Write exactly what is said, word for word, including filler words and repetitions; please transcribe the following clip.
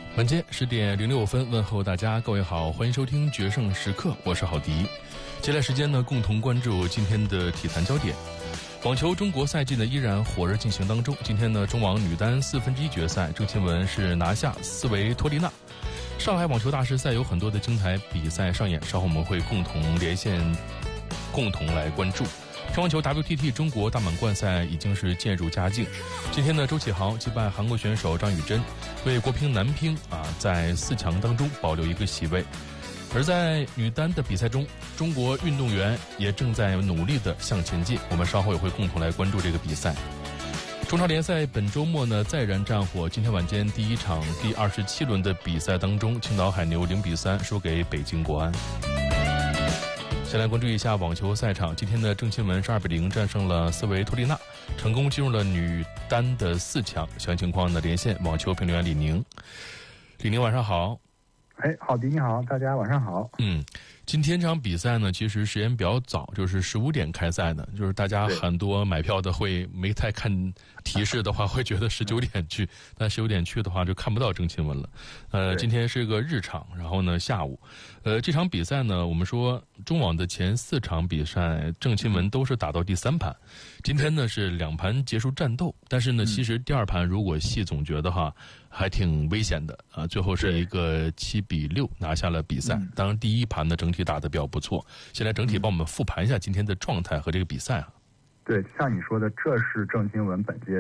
晚间十点零六分，问候大家，各位好，欢迎收听决胜时刻，我是郝迪。接下来时间呢，共同关注今天的体坛焦点。网球中国赛季呢依然火热进行当中。今天呢，中网女单四分之一决赛，郑钦文是拿下斯维托利娜。上海网球大师赛有很多的精彩比赛上演，稍后我们会共同连线，共同来关注。乒乓球 W T T 中国大满贯赛已经是渐入佳境。今天呢，周启豪击败韩国选手张雨珍，为国乒男乒啊在四强当中保留一个席位。而在女单的比赛中，中国运动员也正在努力的向前进。我们稍后也会共同来关注这个比赛。中超联赛本周末呢再燃战火，今天晚间第一场第二十七轮的比赛当中，青岛海牛零比三输给北京国安。先来关注一下网球赛场，今天的郑钦文是二比零战胜了斯维托利娜，成功进入了女单的四强。详细情况呢，连线网球评论员李宁。李宁晚上好。 哎，郝迪你好，大家晚上好。 嗯，今天这场比赛呢，其实时间比较早，就是十五点开赛的，就是大家很多买票的会没太看提示的话，会觉得十九点去，但十九点去的话就看不到郑钦文了。呃，今天是个日场，然后呢下午，呃，这场比赛呢，我们说中网的前四场比赛，郑钦文都是打到第三盘，今天呢是两盘结束战斗，但是呢，其实第二盘如果细总结的话，还挺危险的啊，最后是一个七比六拿下了比赛。嗯、当然，第一盘呢整体打得比较不错。现在整体帮我们复盘一下今天的状态和这个比赛啊。 对，像你说的，这是郑钦文本届